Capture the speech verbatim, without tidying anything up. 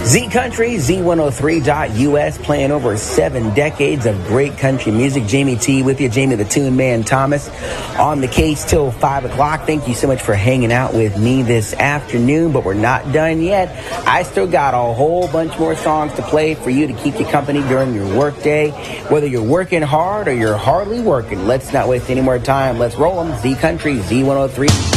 Z Country, Z one oh three dot U S, playing over seven decades of great country music. Jamie T with you, Jamie the Tune Man Thomas, on the case till five o'clock. Thank you so much for hanging out with me this afternoon, but we're not done yet. I still got a whole bunch more songs to play for you to keep you company during your work day. Whether you're working hard or you're hardly working, let's not waste any more time. Let's roll them. Z Country, Z one oh three.